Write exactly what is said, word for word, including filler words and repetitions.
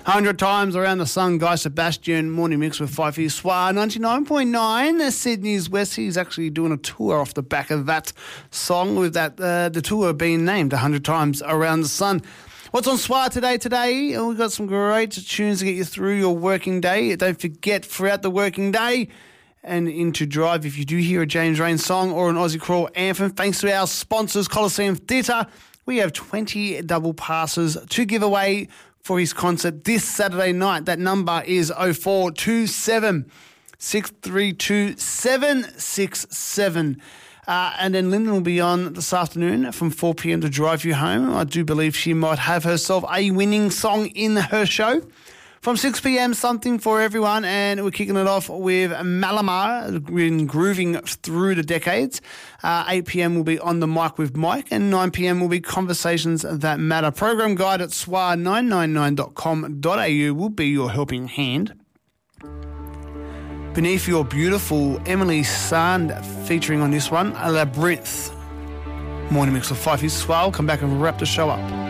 Hundred times around the sun, Guy Sebastian, morning mix with Fifey Soir, ninety-nine point nine, Sydney's West. He's actually doing a tour off the back of that song, with that uh, the tour being named hundred times around the sun. What's on Soir today? Today, oh, we've got some great tunes to get you through your working day. Don't forget, throughout the working day and into drive, if you do hear a James Rain song or an Aussie Crawl anthem, thanks to our sponsors, Coliseum Theatre, we have twenty double passes to give away for his concert this Saturday night. That number is oh four two seven, six three two, seven six seven. Uh, and then Lyndon will be on this afternoon from four p.m. to drive you home. I do believe she might have herself a winning song in her show. From six p.m, something for everyone, and we're kicking it off with Malamar, grooving through the decades. Uh, eight p.m. will be On the Mic with Mike, and nine p.m. will be Conversations That Matter. Program guide at soir nine nine nine dot com dot a u will be your helping hand. Beneath Your Beautiful, Emily Sand featuring on this one, A Labyrinth. Morning mix of Fifey Soir. We'll come back and wrap the show up.